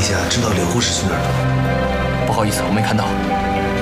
下知道柳护士去哪儿了吗？ 不好意思，我没看到。